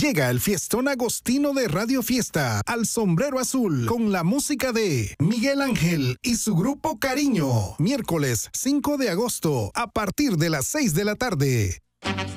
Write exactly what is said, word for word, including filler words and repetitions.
Llega el fiestón agostino de Radio Fiesta al Sombrero Azul con la música de Miguel Ángel y su grupo Cariño. Miércoles cinco de agosto a partir de las seis de la tarde.